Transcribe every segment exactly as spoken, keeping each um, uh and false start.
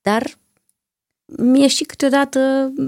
dar mie și câteodată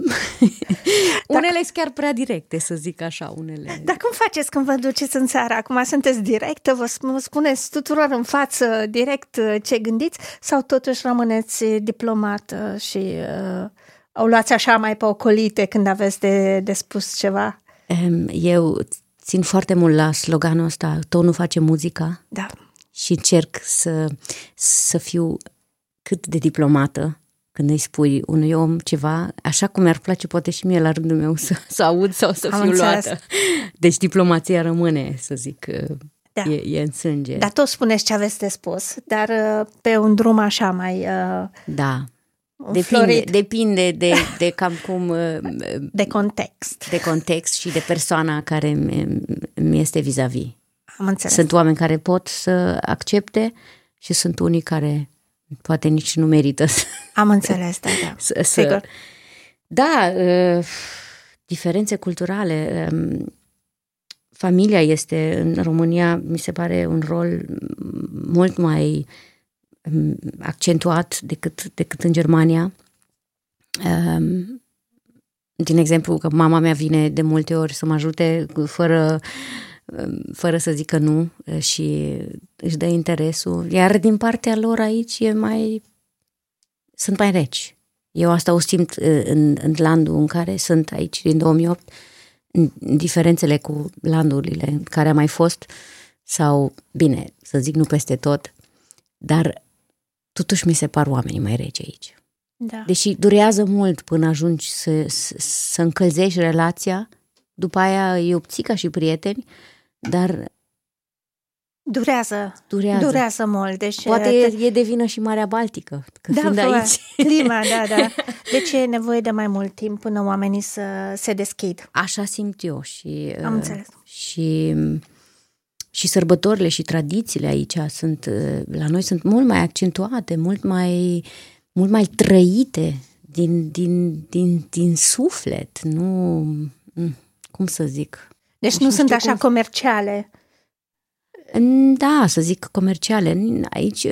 unele sunt chiar prea directe, să zic așa, unele. Dar cum faceți când vă duceți în țară? Acum sunteți directă, vă spuneți tuturor în față direct ce gândiți sau totuși rămâneți diplomată și uh, o luați așa mai pe ocolite când aveți de, de spus ceva? Eu țin foarte mult la sloganul ăsta, tonul face muzica. Da. Și încerc să, să fiu cât de diplomată când îi spui unui om ceva, așa cum mi-ar place poate și mie la rândul meu să, să aud sau să Am fiu înțeles. luată. Deci diplomația rămâne, să zic, da. e, e în sânge. Dar tot spuneți ce aveți de spus, dar pe un drum așa mai... Da. Depinde, depinde de, de cam cum... De context. De context și de persoana care mi este vis-a-vis. Am înțeles. Sunt oameni care pot să accepte și sunt unii care poate nici nu merită să... Am înțeles, da, da. Să, Sigur. Da, uh, diferențe culturale. Um, familia este în România, mi se pare, un rol mult mai um, accentuat decât, decât în Germania. Um, din exemplu, că mama mea vine de multe ori să mă ajute fără... fără să zică nu și își dă interesul. Iar din partea lor aici e mai... sunt mai reci. Eu asta o simt în, în landul în care sunt aici din două mii opt, în diferențele cu landurile în care am mai fost, sau, bine, să zic nu peste tot, dar totuși mi se par oamenii mai reci aici. Da. Deși durează mult până ajungi să, să, să încălzești relația, după aia îi obții ca și prieteni, dar durează, durează, durează mult. Deci poate e, e de vină și Marea Baltică, că da, fiind aici. Clima, da, da. Deci e nevoie de mai mult timp până oamenii să se deschid. Așa simt eu și, Am înțeles. și, și sărbătorile și tradițiile aici sunt, la noi sunt mult mai accentuate, mult mai, mult mai trăite din, din, din, din suflet, nu... cum să zic... Deci nu, nu sunt așa cum... comerciale. Da, să zic comerciale. Aici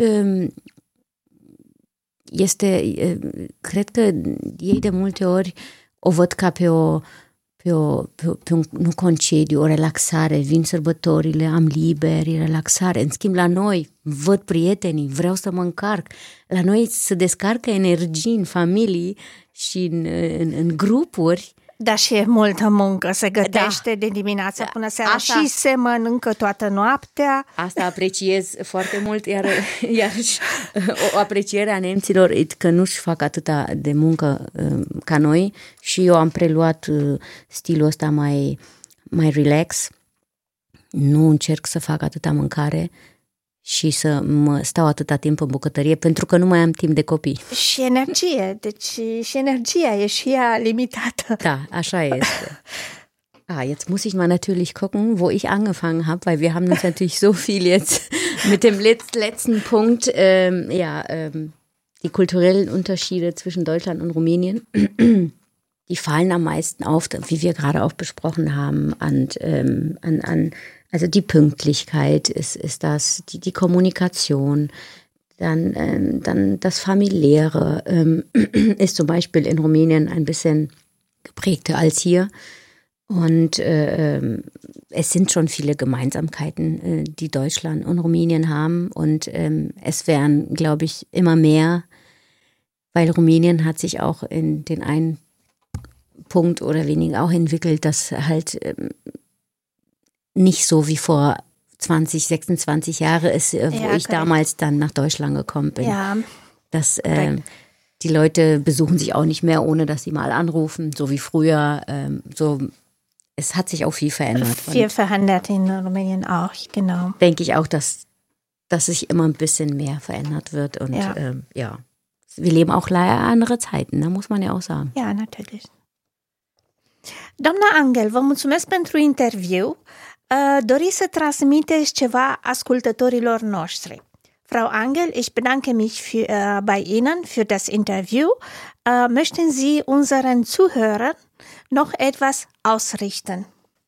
este, cred că ei de multe ori o văd ca pe o, pe o pe, o, pe un nu concediu, o relaxare, vin sărbătorile, am liberi, relaxare. În schimb, la noi văd prietenii, vreau să mă încarc. La noi se descarcă energii în familii și în, în, în grupuri. Da, și e multă muncă, se gătește da. de dimineață da. până seara Asta, și se mănâncă toată noaptea. Asta apreciez foarte mult, iar, iar o apreciere a nemților că nu-și fac atâta de muncă ca noi și eu am preluat stilul ăsta mai, mai relax, nu încerc să fac atâta mâncare și să mă stau atâta timp în bucătărie pentru că nu mai am timp de copii. Și energie, deci și energia e și ea limitată. Da, așa este. Ah, jetzt muss ich mal natürlich gucken, wo ich angefangen habe, weil wir haben uns natürlich so viel jetzt mit dem letzten Punkt, ähm, ja, ähm, die kulturellen Unterschiede zwischen Deutschland und Rumänien, die fallen am meisten auf, wie wir gerade auch besprochen haben, an, ähm, an, an also die Pünktlichkeit ist, ist das, die, die Kommunikation, dann, ähm, dann das Familiäre ähm, ist zum Beispiel in Rumänien ein bisschen geprägter als hier. Und äh, es sind schon viele Gemeinsamkeiten, äh, die Deutschland und Rumänien haben. Und ähm, es werden, glaube ich, immer mehr, weil Rumänien hat sich auch in den einen Punkt oder weniger auch entwickelt, dass halt ähm, nicht so wie vor zwanzig, sechsundzwanzig Jahre ist, äh, wo ja, ich damals dann nach Deutschland gekommen bin. Ja. Dass äh, die Leute besuchen sich auch nicht mehr, ohne dass sie mal anrufen, so wie früher. Ähm, so, es hat sich auch viel verändert. Viel verändert in Rumänien auch, genau. Denke ich auch, dass, dass sich immer ein bisschen mehr verändert wird. Und ja, ähm, ja. Wir leben auch leider andere Zeiten, da muss man ja auch sagen. Ja, natürlich. Doamna Angel, vă mulțumesc pentru interviu. Doriți să transmiteți ceva ascultătorilor noștri. Frau Angel, ich bedanke mich für, äh, bei Ihnen für das Interview. Äh, möchten Sie unseren Zuhörern noch etwas ausrichten?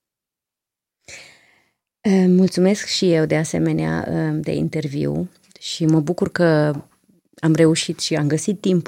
Mulțumesc și eu de asemenea de interviu și mă bucur că am reușit și am găsit timp